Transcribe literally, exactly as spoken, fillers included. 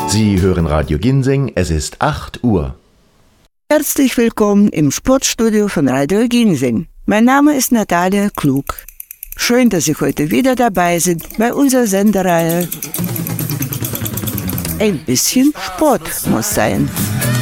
Sie hören Radio Ginseng, es ist acht Uhr. Herzlich willkommen im Sportstudio von Radio Ginseng. Mein Name ist Natalia Klug. Schön, dass Sie heute wieder dabei sind bei unserer Sendereihe. Ein bisschen Sport muss sein.